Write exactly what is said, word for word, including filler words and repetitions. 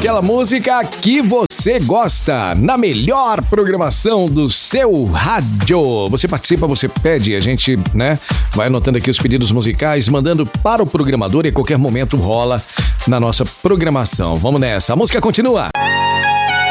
Aquela música que você gosta, na melhor programação do seu rádio. Você participa, você pede, a gente, né, vai anotando aqui os pedidos musicais, mandando para o programador e a qualquer momento rola na nossa programação. Vamos nessa, a música continua.